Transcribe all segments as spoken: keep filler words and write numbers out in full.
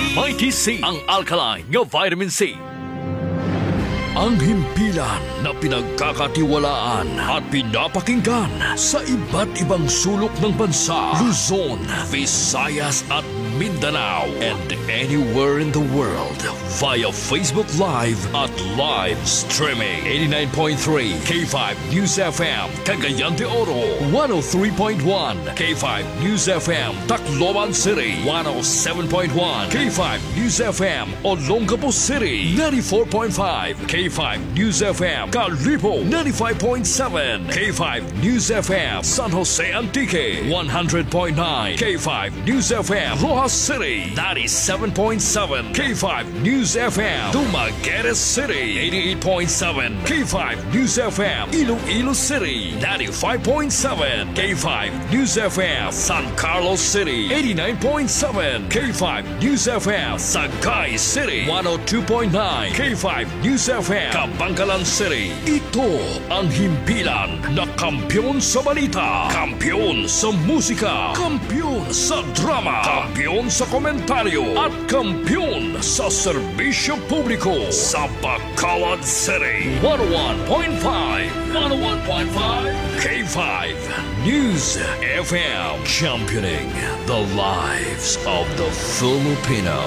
Mighty C, ang alkaline nga vitamin C. Ang himpilan na pinagkakatiwalaan at pinapakinggan sa iba't ibang sulok ng bansa, Luzon, Visayas at Mindanao, and anywhere in the world via Facebook Live at live streaming. eighty-nine point three K five News F M, Cagayan de Oro, one oh three point one K five News F M, Tacloban City, one oh seven point one K five News F M, Olongapo City, ninety-four point five K five News F M, Calibo, ninety-five point seven K five News F M, San Jose Antique, one hundred point nine K five News F M, Rojas City, ninety-seven point seven K five News F M, Dumaguete City, eighty-eight point seven K five News F M, Iloilo City, ninety-five point seven K five News F M, San Carlos City, eighty-nine point seven K five News F M, Sagay City, one oh two point nine K five News F M, Kabangkalan City. Ito ang himpilan na kampyon sa balita, kampyon sa musika, kampyon sa drama, kampyon sa komentaryo, at kampyon sa serbisyo publiko sa Bacolod City. one oh one point five, one oh one point five K five News F M, championing the lives of the Filipino.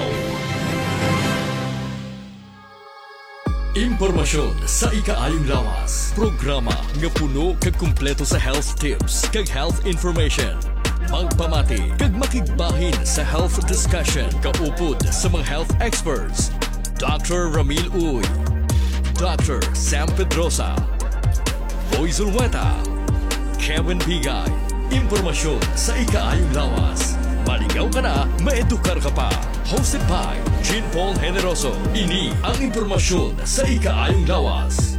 Impormasyon sa ikaayong lawas. Programa nga puno kag kumpleto sa health tips kag health information. Magpamati kag makigbahin sa health discussion kaupod sa mga health experts. Doctor Ramil Uy, Doctor Sam Pedrosa, Boy Zulweta, Kevin Bigay. Impormasyon sa ikaayong lawas. Maligaw ka na, maedukar ka pa. Hosted by Jean Paul Generoso. Ini ang impormasyon sa ikaayong lawas.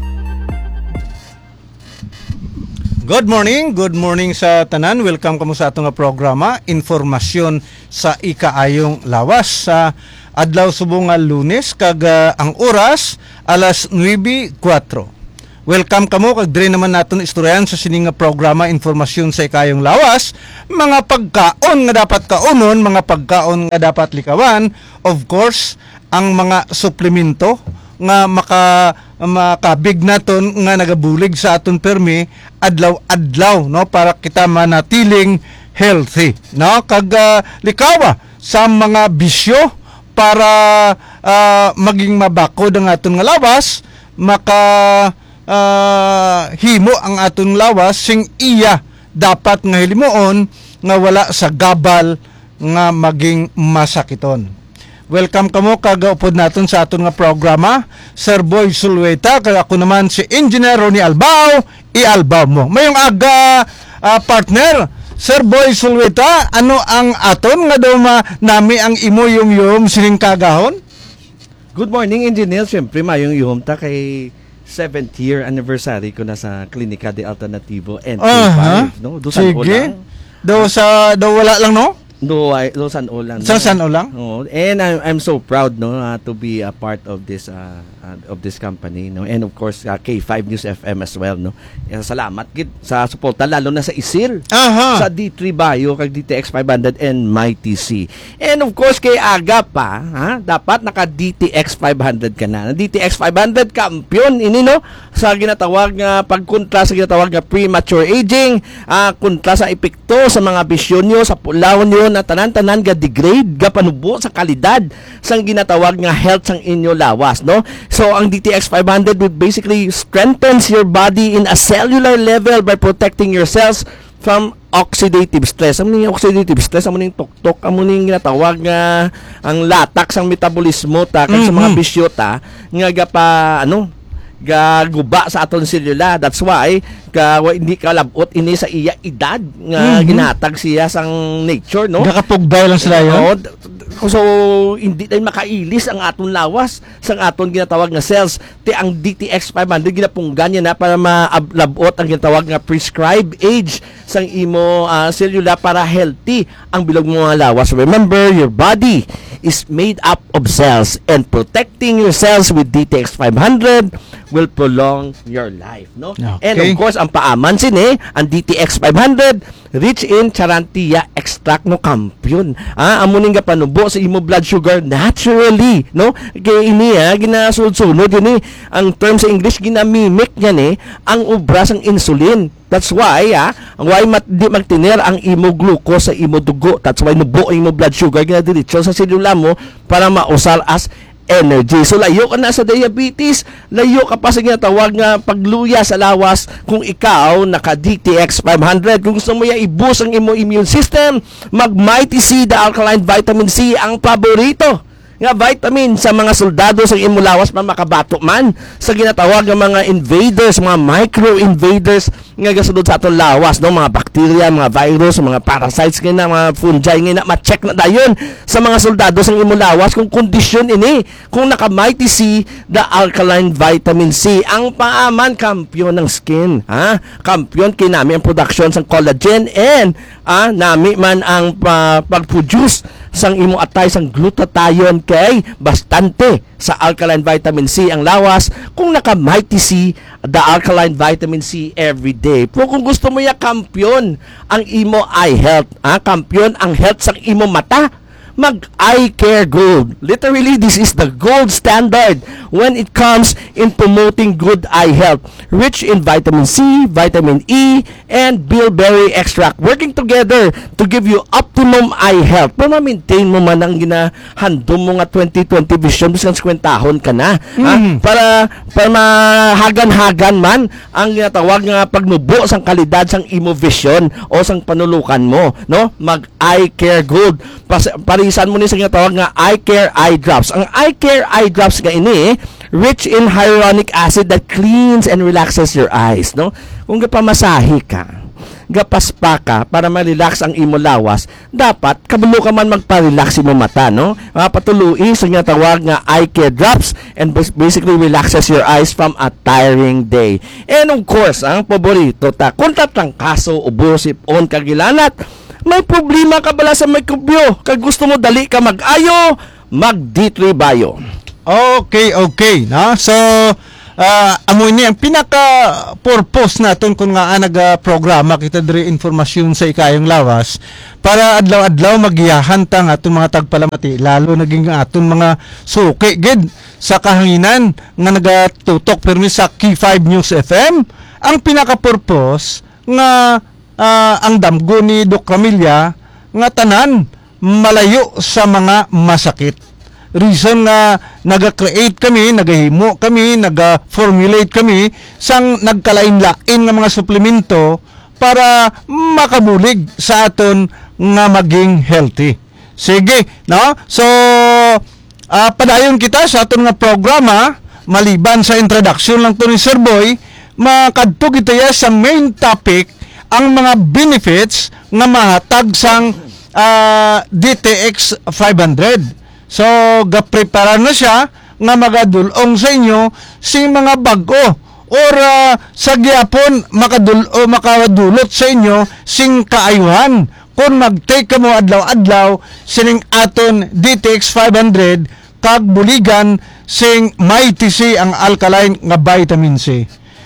Good morning, good morning sa tanan. Welcome kamo sa atong programa, Informasyon sa ikaayong lawas. Sa adlaw subong nga Lunes kag uh, ang oras alas nueve kuwatro. Welcome kamo kag dire naman naton istoryahan sa sining nga programa, Informasyon sa ikayong lawas, mga pagkaon nga dapat kaunon, mga pagkaon nga dapat likawan, of course, ang mga suplemento nga maka makabig naton nga nagabulig sa aton permi adlaw-adlaw, no, para kita manatiling healthy, no, kag uh, likawa sa mga bisyo para uh, maging mabakod ang aton nga lawas, maka Uh, himo ang aton lawas sing iya dapat nga hilimuon nga wala sa gabal nga maging masakiton. Welcome kamo kagaupod naton sa aton nga programa, Sir Boy Zulweta, kag ako naman si Engineer Ronnie Albao. I-albaw mo mayong aga, uh, partner Sir Boy Zulweta, ano ang aton nga daw ma nami ang imo yung yum sining kagahon? Good morning, Engineer. Siyempre mayong yum ta kay seventh year anniversary ko na sa Klinika de Alternativo N K five, uh-huh. No? Do San O lang. Do sa do wala lang, no? Do I do San O lang. Sa San O lang? Oh, and I'm I'm so proud, no, uh, to be a part of this uh, uh, of this company, no. And of course uh, K five News F M as well, no. And salamat gid sa suporta lalo na sa ISIL. Uh-huh. Sa D three Bio kag D T X five hundred and Mighty C. And of course kay aga pa, ha, dapat naka D T X five hundred ka na. D T X five hundred kampiyon ini, no, sa ginatawag nga pagkontra sa ginatawag nga premature aging, uh, kontra sa epekto sa mga bisyon nyo, sa pulawon nyo na tanan-tanan ga degrade ga panubo sa kalidad sang ginatawag nga health sang inyo lawas, no. So ang D T X five hundred would basically strengthens your body in a cellular level by protecting your cells from oxidative stress. Amo ning oxidative stress, amo ning tuktok, amo ning ginatawag nga ang latak sang metabolismo ta kag mm-hmm. sa mga bisyo ta nga ga pa ano gaguba sa aton selula. That's why ka hindi ka labot ini sa iya edad nga mm-hmm. ginatag siya sang nature, no. Nakapugday lang sila yun. So hindi tayo makailis ang aton lawas sang aton ginatawag nga cells. Ti ang D T X five hundred ginapunggan niya na para malabot ang ginatawag nga prescribed age sang imo uh, selula para healthy ang bilog mo nga lawas. Remember, your body is made up of cells, and protecting your cells with D T X five hundred will prolong your life, no. Okay. And of course ang paaman sini ang D T X five hundred rich in charantia extract no kampiyon. Ah, amo ning panubo sa imo blood sugar naturally, no? Kay ini ha, ginasulod-sulod yun eh. Ang term sa English ginamimik niyan eh ang obras ng insulin. That's why ah, why mat di magtiner ang imo glucose sa imo dugo. That's why nubo ang imo blood sugar ginadiretso sa selula mo para mausal as energy. So layo ka na sa diabetes, layo ka pa sa ginatawag nga pagluya sa lawas kung ikaw naka D T X five hundred. Kung gusto mo ya i-boost ang imo immune system, mag Mighty C, the alkaline vitamin C ang paborito nga vitamin sa mga soldado sa imo lawas pa makabato man sa ginatawag nga mga invaders, mga micro invaders nga gasulod sa atong lawas, no, mga bacteria, mga virus, mga parasites nga na, mga fungi nga na ma-check na dayon sa mga soldado sa imo lawas kung kondisyon ini kung naka Mighty C, the alkaline vitamin C ang paaman kampiyon ng skin, ha, kampiyon kinami ang production ng collagen and ah, nami man ang uh, pag-produce sang imo atay sang glutathione kay bastante sa alkaline vitamin C ang lawas kung naka Mighty C, the alkaline vitamin C every day. Pero kung gusto mo ya kampiyon ang imo eye health, ah, kampiyon ang health sang imo mata, mag Eye Care Gold. Literally, this is the gold standard when it comes in promoting good eye health. Rich in vitamin C, vitamin E, and bilberry extract. Working together to give you optimum eye health. Para ma-maintain mo man ang ginahandom mo nga twenty twenty vision, bisang kwentahon ka na. Mm. Ha? Para, para mahagan-hagan man ang ginatawag nga pagnubo sang kalidad sang imo vision o sang panulukan mo. No? Mag Eye Care Gold. Pas, parisan mo ni sa ginatawag nga Eye Care Eye Drops. Ang Eye Care Eye Drops nga ini, rich in hyaluronic acid that cleans and relaxes your eyes, no? Kung gapamasahe ka, gapaspa ka para ma-relax ang imo lawas, dapat kabalo ka man magpa-relax imo mata, no? Mapatuluy sa ginatawag nga Eye Care Drops and basically relaxes your eyes from a tiring day. And of course, ang paborito ta, kung tatrangkaso, ubo, sipon, kagilanat, may problema ka bala sa mikrobyo, kag gusto mo dali ka mag-ayo, mag-D three Bio. Okay, okay. No? So, uh, amo ini ang pinaka-purpose naton kung nga nag-programa kita diri informasyon sa ikayong lawas para adlaw-adlaw magiyahan ta nga aton mga tagpalamati, lalo naging aton mga suki gid sa kahanginan nga nagatutok permi sa Key five News F M. Ang pinaka-purpose nga Uh, ang damgo ni Doc Camilla nga tanan malayo sa mga masakit. Reason nga naga-create kami, nagahimo kami, naga-formulate kami sang nagkalain-lain nga mga suplemento para makabulig sa aton nga maging healthy. Sige, no? So, uh, padayon kita sa aton nga programa, maliban sa introduction lang to ni Sir Boy, makadto kita ya sa main topic, ang mga benefits nga mahatag sang uh, D T X five hundred. So, gaprepara na siya nga magadulong sa inyo sing mga bago or uh, sa gyapon makadul o makadulot sa inyo sing kaayuhan kung mag-take ka mo adlaw-adlaw sining aton D T X five hundred kag buligan sing Mighty C ang alkaline nga vitamin C.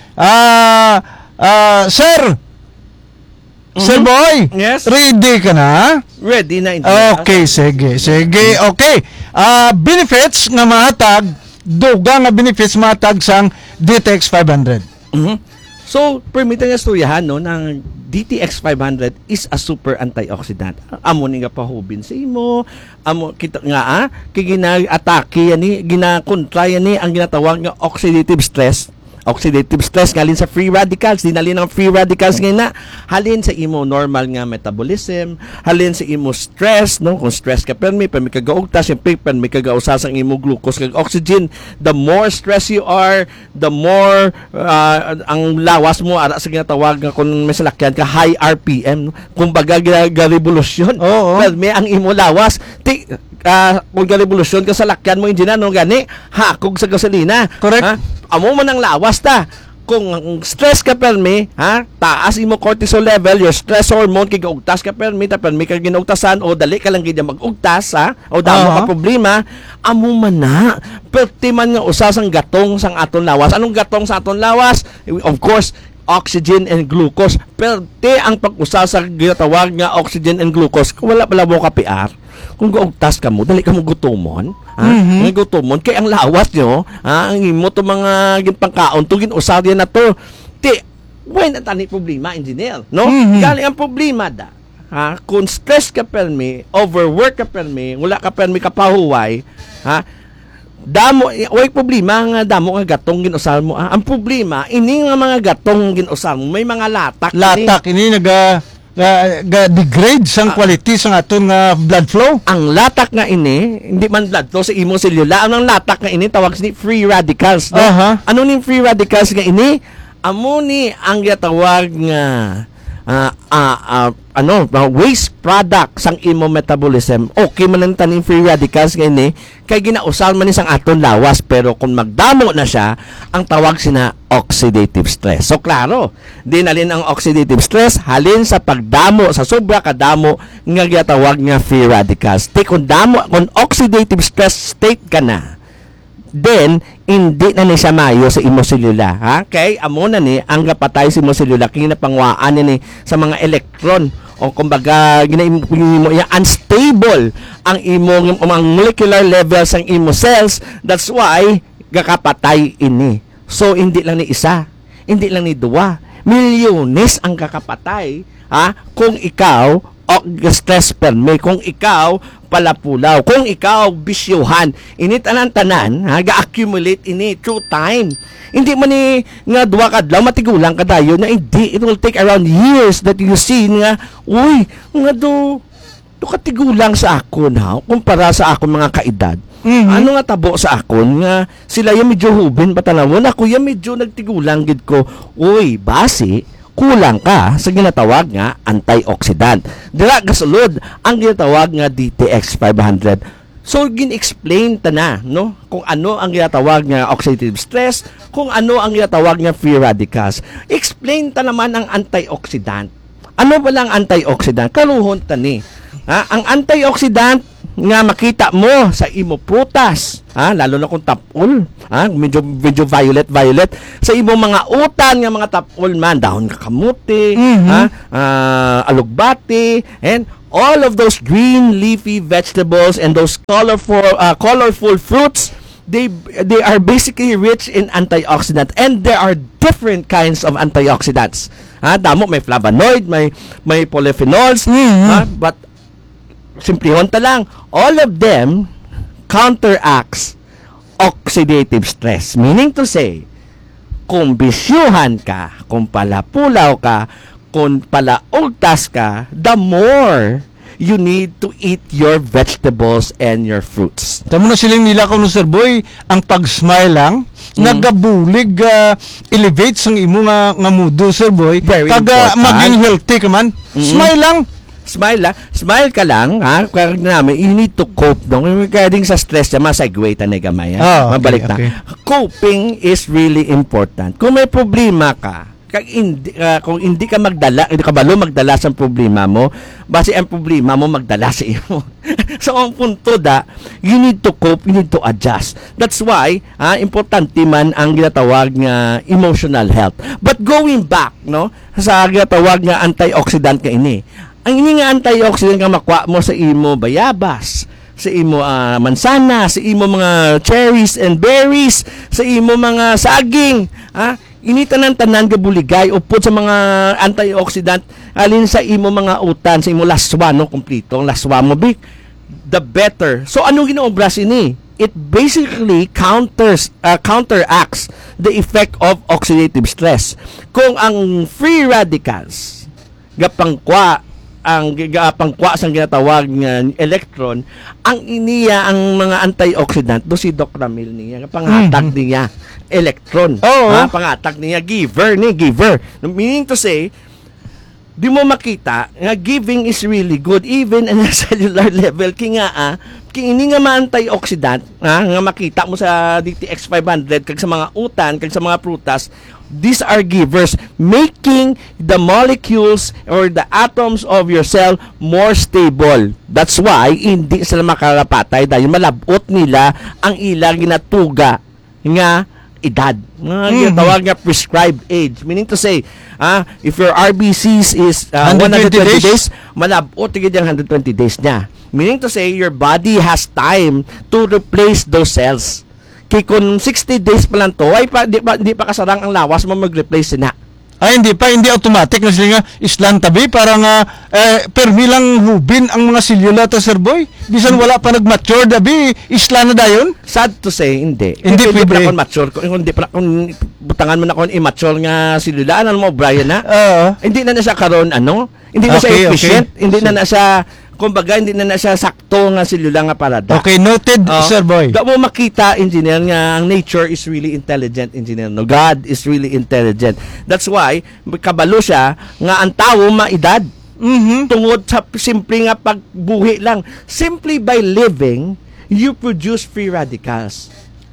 Ah, uh, uh, sir, Mm-hmm. Sir Boy, yes? Ready ka na? Ready na. Okay, sige, sige, okay. Uh, benefits nga mahatag, duga nga benefits mahatag sang D T X five hundred. Mm-hmm. So, permita nga storyahan, no, ng D T X five hundred is a super antioxidant. Amo ni nga pahubin sa imo, amo kita nga ah, kay gina-atake yan ni, gina-kontra yan ni ang ginatawag nga oxidative stress. Oxidative stress halin sa free radicals, dinalin ng free radicals ngayon na halin sa imo normal nga metabolism, halin sa imo stress, no, kung stress ka permi permi ka gaugta syempre permi ka gausas ang imo glucose kag oxygen. The more stress you are, the more uh, ang lawas mo ara sa ginatawag nga kung may salakyan ka high R P M, no? Kumbaga ga-revolusyon. Oo, oo. May ang imo lawas ti uh, kung ga-revolusyon ka sa lakyan mo injina no gani hakog sa gasolina. Correct. Ha? Amo man ang lawas ta. Kung stress ka permi, ha, taas imo cortisol level, your stress hormone kay gaugtas ka permi, ta permi ka ginaugtasan o dali ka lang gid magugtas, ha, o damo uh-huh. ka problema, amo man na. Perti man nga usas ang gatong sang aton lawas. Anong gatong sa aton lawas? Of course, oxygen and glucose. Perte ang pag-usa sa ginatawag nga oxygen and glucose. Kung wala pala mo ka P R, kung gaugtas ka mo, dali ka mo gutomon. Ha? Mm-hmm. Ang gutomon, kay ang lawas nyo, ha? Ang imo to mga ginpangkaon, to ginusar yan na to. Ti, when ang tani problema, engineer, no? Mm-hmm. Galing ang problema da. Ha? Kung stress ka permi, overwork ka permi, wala ka permi kapahuway, ha? Damo, way problema nga damo nga gatong ginusal mo. Ah, ang problema, ini nga mga gatong ginusal mo, may mga latak. Latak, ini, ini naga, ga, ga degrade sang Ah. quality sang aton nga blood flow. Ang latak nga ini, hindi man blood flow sa imo selula. Ang latak nga ini tawag ni free radicals. No? Aha. Ano ni free radicals nga ini? Amo ni ang gitawag nga ah ah ah, ano, uh, waste product sang imo metabolism. Okay man ang taning free radicals nga ini kay ginausal man ni sang aton lawas, pero kung magdamo na siya, ang tawag sina oxidative stress. So klaro, dinalin ang oxidative stress halin sa pagdamo, sa sobra kadamo nga gitawag nga free radicals. Di kung damo, kung oxidative stress state ka na, then hindi na ni siya mayo sa imo selula, ha? Kay amo na ni ang gapatay sa imo selula kini pangwaan ni sa mga electron o kumbaga ginaimo mo ya unstable ang imo ang molecular levels ang imo cells. That's why gakapatay ini. So hindi lang ni isa, hindi lang ni duwa, milyones ang kakapatay, ha? Kung ikaw o stress perme, kung ikaw palapulaw, kung ikaw bisyuhan, ini tanan-tanan, ha, ga-accumulate ini through time. Hindi man ni nga duwa kadlaw matigulang kadayo na hindi, it will take around years that you see nga, uy, nga do, do katigulang sa akon, ha, kumpara sa akon mga kaedad. Mm-hmm. Ano nga tabo sa akon nga sila yung medyo hubin patanawon, ako yung medyo nagtigulang gid ko, uy, basi kulang ka sa ginatawag nga antioxidant. Dira gasulod ang ginatawag nga D T X five hundred. So gin-explain ta na, no, kung ano ang ginatawag nga oxidative stress, kung ano ang ginatawag nga free radicals. Explain ta naman ang antioxidant. Ano ba lang antioxidant? Karuhon ta ni. Ha, ang antioxidant nga makita mo sa imo prutas, ha, lalo na kung tapol, ha, medyo medyo violet violet sa imo mga utan nga mga tapol man, dahon nga kamuti, mm-hmm. ha, uh, alugbati, and all of those green leafy vegetables and those colorful uh, colorful fruits, they they are basically rich in antioxidant, and there are different kinds of antioxidants. Ha, damo may flavonoid, may may polyphenols, mm-hmm. ha, but simplihon ta lang, all of them counteracts oxidative stress. Meaning to say, kung bisyuhan ka, kung palapulaw ka, kung palaugtas ka, the more you need to eat your vegetables and your fruits. Tamo na siling nila kung Sir Boy, ang pag-smile lang, mm. nagabulig, uh, elevate sang imo nga, nga mudo, Sir Boy. Very Kaga important. maging healthy ka man. Mm. Smile lang. Smile lang. Smile ka lang, ha? Kaya namin, you need to cope, no? Kaya din sa stress, ya, masagway ta na gamay, ha? Oh, okay, Mabalik okay. na. Coping is really important. Kung may problema ka, kag hindi, uh, kung hindi ka magdala, hindi ka balo magdala sa problema mo, base ang problema mo magdala sa iyo. So, ang punto da, you need to cope, you need to adjust. That's why, ah, importante man ang ginatawag nga emotional health. But going back, no, sa ginatawag nga antioxidant ka ini, ang ini nga antioxidant nga makuha mo sa imo bayabas, sa imo uh, mansana, sa imo mga cherries and berries, sa imo mga saging, ha? Ini tanan-tanan gabuligay upod sa mga antioxidant alin sa imo mga utan, sa imo laswa, no, kompleto ang laswa mo big, the better. So anong ginoobras ini? It basically counters uh, counteracts the effect of oxidative stress. Kung ang free radicals gapangkwa ang gapangkwa sang ginatawag nga electron, ang iniya ang mga antioxidant do si Docramil niya panghatag mm-hmm. niya electron, oh. ha, panghatag niya giver ni giver, meaning to say di mo makita nga giving is really good even in a cellular level. Kaya nga ah, kini nga mga antioxidant, ha, nga makita mo sa D T X five hundred kag sa mga utan kag sa mga prutas, these are givers, making the molecules or the atoms of your cell more stable. That's why hindi sila makarapatay dahil malabot nila ang ilang ginatuga nga edad. Mga Mhm. ginatawag nga prescribed age. Meaning to say, ah, if your R B Cs is uh, one hundred twenty one hundred twenty days, days, malabot tigid yung one hundred twenty days niya. Meaning to say, your body has time to replace those cells. Kaya kung sixty days pa lang to, ay pa, di, pa, di pa kasarang ang lawas mo mag-replace na. Ay, hindi pa, hindi automatic na sila nga islan tabi para nga eh, permi lang hubin ang mga selula to, Sir Boy. Bisan wala pa nag-mature dabi, islan na dayon. Sad to say, hindi. Hindi Hindi pa pwede. ako mature. Kung hindi pa kung butangan mo na kung immature nga silula, ano mo, Brian, na? Oo. Hindi na na siya karon ano? Hindi na Okay, siya efficient. okay. Hindi na na siya, kumbaga, hindi na na siya sakto nga silula nga parada. Okay, noted, Oh, Sir Boy. Da mo makita, engineer, nga ang nature is really intelligent, engineer. No? God is really intelligent. That's why, kabalo siya, nga ang tao maedad. Mhm. Tungod sa simple nga pagbuhi lang. Simply by living, you produce free radicals.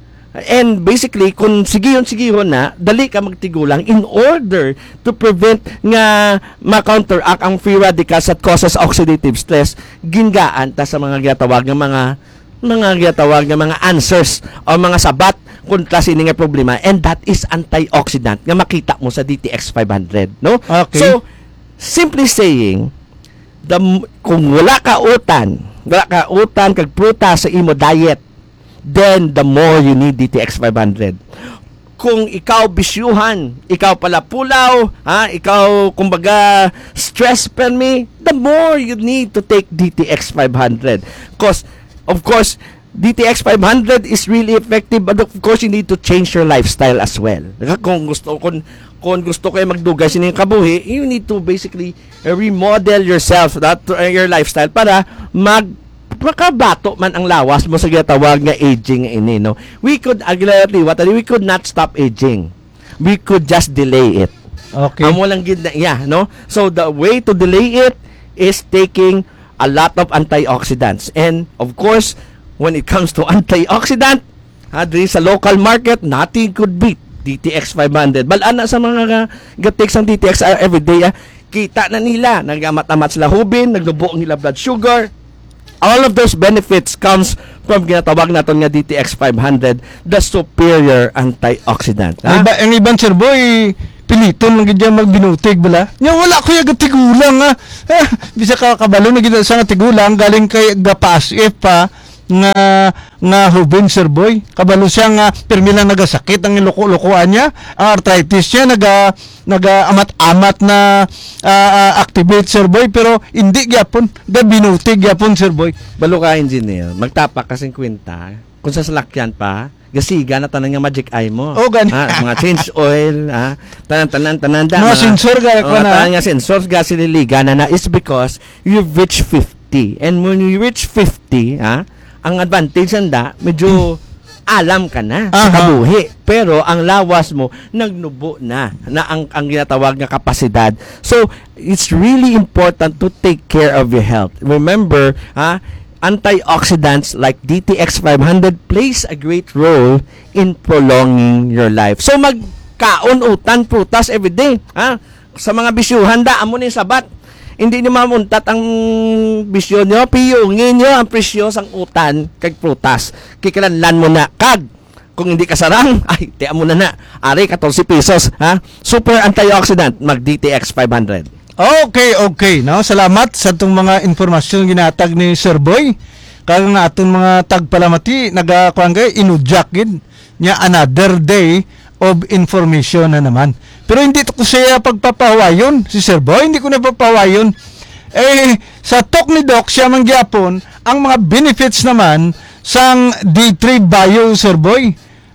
And basically, kung sigihon-sigihon na, dali ka magtigulang in order to prevent nga ma-counteract ang free radicals that causes oxidative stress, gingaan ta sa mga ginatawag nga mga mga ginatawag nga mga answers o mga sabat kontra sini nga problema, and that is antioxidant nga makita mo sa D T X five hundred, no? Okay. So, simply saying, the, kung wala ka utan, wala ka utan kag prutas sa imo diet, then the more you need D T X five hundred. Kung ikaw bisyuhan, ikaw pala pulaw, ha, ikaw kumbaga stress me, the more you need to take D T X five hundred. Because, of course, D T X five hundred is really effective, but of course you need to change your lifestyle as well. Kung gusto kung, kung gusto kayo magdugay sa inyong kabuhi, you need to basically uh, remodel yourself, that uh, your lifestyle para mag makabato man ang lawas mo sa ginatawag nga aging ini, no? We could actually what we could not stop aging. We could just delay it. Okay. Amo lang gid na iya, no? So the way to delay it is taking a lot of antioxidants. And of course, when it comes to antioxidant, ha, diri sa local market, nothing could beat D T X five hundred. Balaan na sa mga gatik sang D T X uh, everyday, ah, kita na nila, nagamat-amat sila hubin, naglubo ang nila blood sugar. All of those benefits comes from ginatawag natin nga D T X five hundred, the superior antioxidant. Ang, Ha? iba, ang ibang, Sir Boy, piliton lang ganyan magbinutig bala. Nya wala ko yung tigulang ha. Eh, bisa ka kabalo na gina sa nga tigulang galing kay gapas-if pa nga nga hubin, Sir Boy. Kabalo siya nga permi lang nagasakit ang iloko-lokoan niya. Ang arthritis niya naga naga amat-amat na ah, ah, activate, Sir Boy, pero hindi gyapon da binutig gyapon, Sir Boy. Balo ka, engineer, magtapak kasing kwenta, kung sa salakyan pa, gasiga na tanan nga magic eye mo. Oh, gani. Ha, mga change oil, ha, tanan tanan tanan da. Mga sensor ga ko oh, na. tanan nga sensor ga siniliga na na is because you've reached fifty. And when you reach fifty, ha, ang advantage nanda, medyo alam ka na sa Aha. kabuhi. Pero ang lawas mo, nagnubo na, na ang, ang ginatawag nga kapasidad. So, it's really important to take care of your health. Remember, ha, antioxidants like D T X five hundred plays a great role in prolonging your life. So, magkaon utan prutas everyday. Ha? Sa mga bisyuhan, daan mo ni sabat. Hindi nyo mamuntat ang bisyo nyo, piyungin nyo ang presyo sang utan kag prutas. Kikilanlan mo na, kag, kung hindi ka sarang, ay, tiyan mo na na, ari, fourteen pesos, ha? Super antioxidant, mag D T X five hundred. Okay, okay. No, salamat sa itong mga informasyon ginatag ni Sir Boy. Kaya nga atong mga tagpalamati, nagakuan kay inudyak gid nya another day of information na naman. Pero hindi ko siya pagpapawayon, si Sir Boy, hindi ko na papawayon. Eh, sa talk ni Doc, siya mangyapon, ang mga benefits naman sang D three Bio, Sir Boy.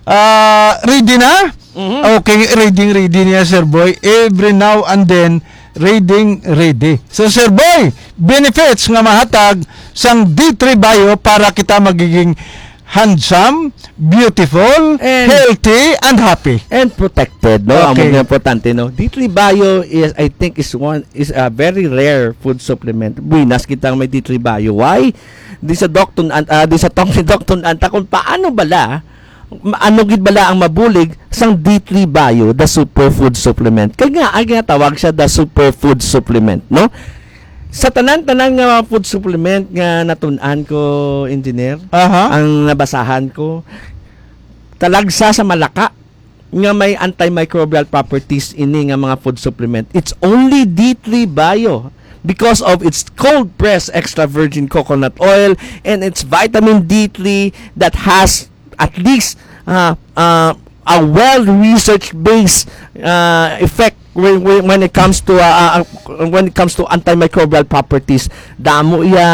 Ah, ready na? Mhm. Okay, reading, ready niya, Sir Boy. Every now and then, reading, ready. So, Sir Boy, benefits nga mahatag sang D three Bio para kita magiging handsome, beautiful, And- healthy, and happy. And protected, no? Ang Okay. mga importante, no? D three Bio is, I think, is one, is a very rare food supplement. Buinas kitang may D three Bio. Why? Di sa Docton, uh, di sa talk ni Docton Anta, kung paano bala, ma- ano gid bala ang mabulig sang D three Bio, the superfood supplement. Kaya nga, ay nga tawag siya the superfood supplement, no? Sa tanan-tanan nga mga food supplement nga natun-an ko, engineer, Aha. ang nabasahan ko, talagsa sa malaka nga may antimicrobial properties ini nga mga food supplement. It's only D three Bio because of its cold pressed extra virgin coconut oil and its vitamin D three that has at least uh, uh, a well-researched based uh, effect when, when, when it comes to uh, uh, when it comes to antimicrobial properties. Damo iya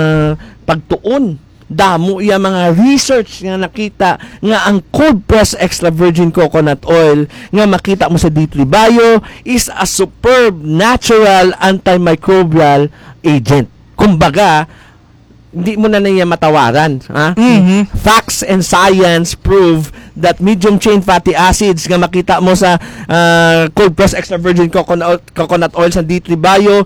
pagtuon, damo iya mga research nga nakita nga ang cold pressed extra virgin coconut oil nga makita mo sa D three Bio is a superb natural antimicrobial agent. Kumbaga, hindi mo na niya matawaran. Ha? Mhm. Facts and science prove that medium chain fatty acids nga makita mo sa uh, cold pressed extra virgin coconut, coconut oil sa D three Bio,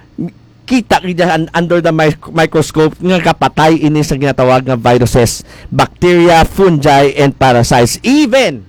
kita kita under the mic- microscope nga kapatay ini sa ginatawag nga viruses, bacteria, fungi, and parasites. Even,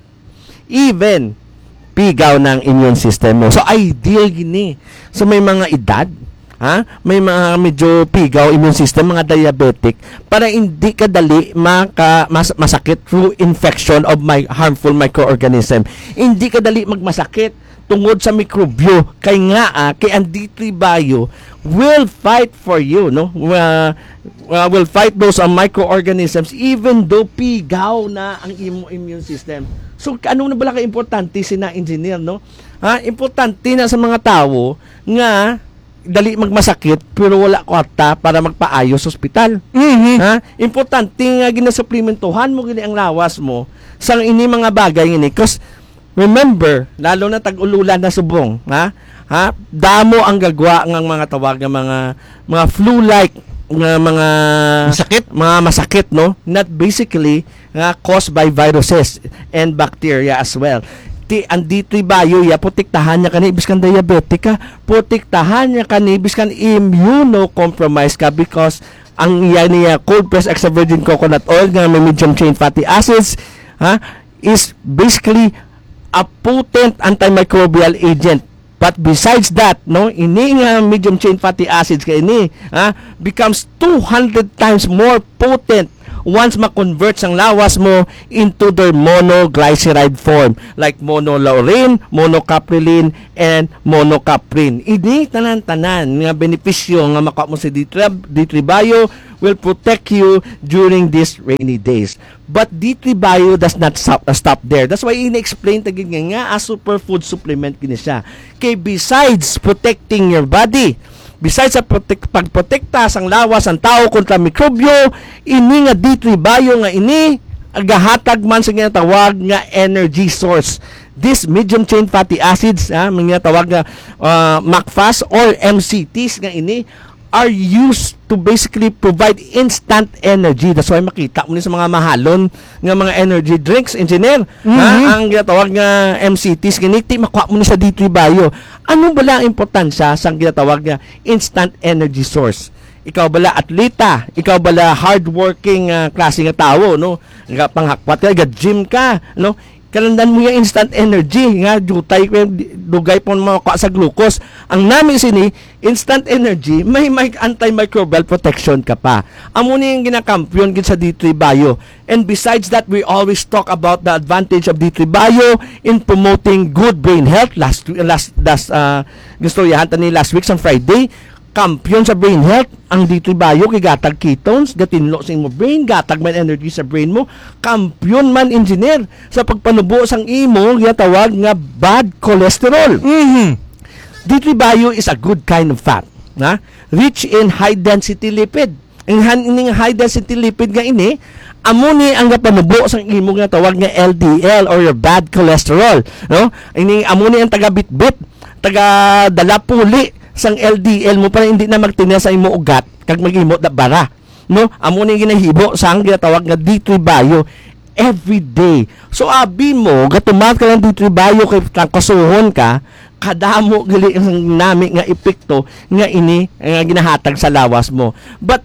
even, pigaw ng immune system mo. So, ideal gini. So, may mga edad, ha? May mga medyo pigaw immune system, mga diabetic, para hindi ka dali maka, mas, masakit through infection of my harmful microorganism. Hindi ka dali magmasakit tungod sa mikrobyo. Kay nga, ah, kay ang D three Bio will fight for you, no? Uh, uh, will fight those uh, microorganisms even though pigaw na ang imo immune system. So, ano na bala ka-importante sina engineer, no? Ha? Importante na sa mga tao nga dali magmasakit pero wala kwarta para magpaayos sa ospital. Mhm. Ha? Importante nga ginasupplementuhan mo gini ang lawas mo sa ini mga bagay ini because remember, lalo na tag-ululan na subong, ha? Ha? Damo ang gagwa ng mga tawag ng mga mga flu-like nga mga Masakit? mga masakit, no? Not basically nga caused by viruses and bacteria as well. Ti ang D three Bio ya protektahan niya kani biskan diabetic ka, protektahan niya kani biskan immunocompromised ka because ang iya niya cold pressed extra virgin coconut oil nga may medium chain fatty acids, ha, is basically a potent antimicrobial agent. But besides that, no, ini nga medium chain fatty acids kay ini, ha, becomes two hundred times more potent once ma-convert ang lawas mo into their monoglyceride form like monolaurin, monocaprilin, and monocaprin. Ini tanan-tanan nga benepisyo nga makuha mo sa D three Bio will protect you during these rainy days. But D three Bio does not stop, uh, stop there. That's why ini-explain tagin nga nga a superfood supplement kini siya. Kay besides protecting your body, besides sa protek- pagprotekta sang lawas ang tao kontra mikrobyo, ini nga D three Bio nga ini agahatag man sa ginatawag nga energy source. This medium chain fatty acids, ha, mga tawag nga uh, M A C F A S or M C Ts nga ini are used to basically provide instant energy. That's why makita mo ni sa mga mahalon nga mga energy drinks, engineer, Mhm. ha, ang ginatawag nga M C Ts, ganiti makuha mo ni sa D three Bio. Ano bala ang importansya sa ginatawag nga instant energy source? Ikaw bala atleta, ikaw bala hardworking uh, klase nga tao, no? Nga panghakwat ka, gym ka, no? Kalandan mo yung instant energy nga jutay ko dugay po makuha sa glucose. Ang namin sini instant energy may, may antimicrobial protection ka pa. Amo ni yung ginakampiyon gid sa D three Bio. And besides that, we always talk about the advantage of D three Bio in promoting good brain health. Last last last uh, gusto yahan ni last week sa Friday, kampiyon sa brain health ang D three Bio kay gatag ketones, gatinlo sa imo brain, gatag man energy sa brain mo. Kampiyon man engineer sa pagpanubo sang imo gitawag nga bad cholesterol. Mhm. D three Bio is a good kind of fat, na rich in high density lipid. Ang ining high density lipid nga ini amo ni ang gapanubo sang imo nga tawag nga L D L or your bad cholesterol, no? Ini amo ni ang taga bitbit, taga dalapuli sang L D L mo para hindi na magtinya sa imo ugat kag magimo da bara, no? Amo ni ginahibo sang ginatawag nga D three Bio every day. So abi mo gatumat ka lang D three Bio kay kasuhon ka, kadamo gali ang nami nga epekto nga ini nga ginahatag sa lawas mo. But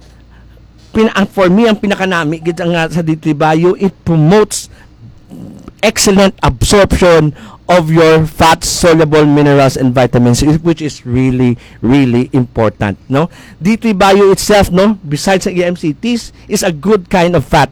pin for me ang pinakanami gid nga sa D three Bio, it promotes excellent absorption of your fat-soluble minerals and vitamins, which is really, really important, no? D three Bio itself, no, besides the M C Ts, is a good kind of fat.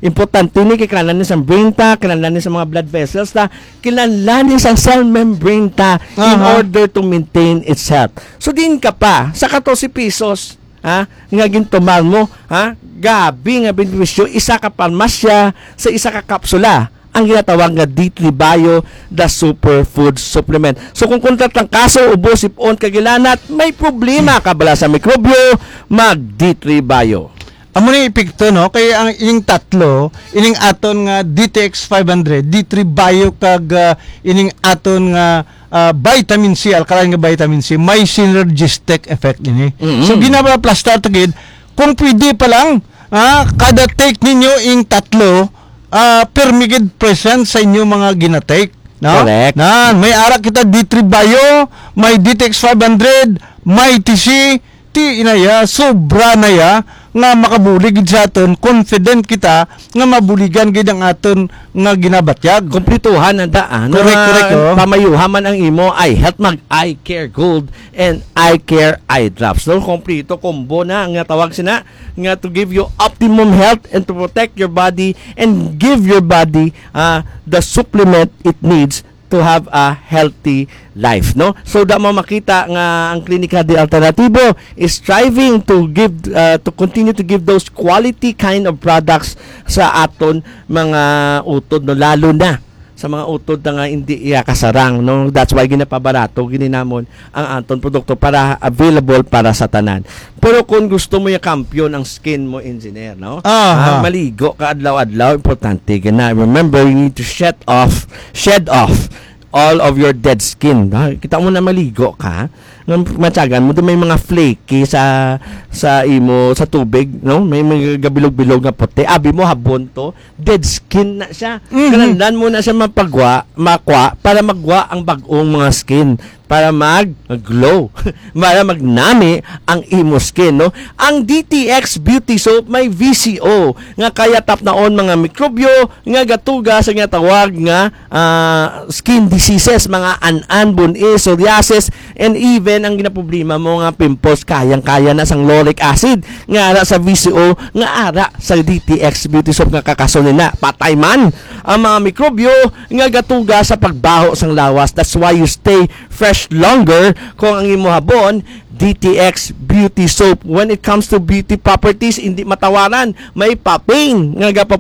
Importante ni kay kinalanin sa brain ta, kinalanin sa mga blood vessels ta, kinalanin sa cell membrane ta in Aha. order to maintain its health. So din ka pa sa fourteen pesos ha nga gintumal mo ha gabi nga benepisyo isa ka parmasya sa isa ka kapsula ang ginatawag nga D three Bio, the superfood supplement. So kung kuntat ang kaso, ubos, ipon, kagilanat, may problema ka bala sa mikrobyo, mag D three Bio. Amo ni epekto no kay ang ining tatlo ining aton nga D T X five hundred, D three Bio kag uh, ining aton nga uh, vitamin C, alkaline nga vitamin C, may synergistic effect ini. Mhm. So ginaba plaster tagid kung pwede pa lang ah, kada take ninyo ing tatlo uh, permigid present sa inyo mga ginatake. No? Correct. Na, may ara kita D three Bio, may D T X five hundred, may T C, ti inaya, sobra na ya, nga makabulig sa aton, confident kita, nga mabuligan gid ang aton nga ginabatyag. Kumplituhan ang daan. Correct, Nga correct, oh. Pamayuhan man ang imo eye health mag eye care gold and eye care eye drops. So kompleto combo na nga tawag sina nga to give you optimum health and to protect your body and give your body uh, the supplement it needs to have a healthy life, no? So da mo makita nga ang Klinika de Alternativo is striving to give uh, to continue to give those quality kind of products sa aton mga utod, no, lalo na sa mga utod na nga hindi iya kasarang, no? That's why ginapabarato gininamon ang aton produkto para available para sa tanan. Pero kung gusto mo yung kampiyon ang skin mo, engineer, no? Aha. Ah, maligo ka adlaw-adlaw, importante gina. Remember, you need to shed off shed off all of your dead skin. Ha? Kita mo na maligo ka, matyagan mo, doon may mga flaky sa sa imo, sa tubig, no? May mga gabilog-bilog na puti. Abi mo, habon to, dead skin na siya. Mhm. Kanandan mo na siya mapagwa, makwa, para magwa ang bagong mga skin. Para mag-glow. Para magnami ang imo skin, no? Ang D T X Beauty Soap may V C O nga kaya tap naon mga mikrobyo nga gatuga sa nga tawag nga ah, skin diseases, mga an-an, bun-i, psoriasis, and even ang ginaproblema mo nga pimples, kayang-kaya na sang lauric acid nga ara sa V C O nga ara sa D T X Beauty Soap nga kakasonin na patay man ang mga mikrobyo nga gatuga sa pagbaho sang lawas. That's why you stay fresh longer kung ang imo habon D T X Beauty Soap. When it comes to beauty properties, hindi matawaran. May popping nga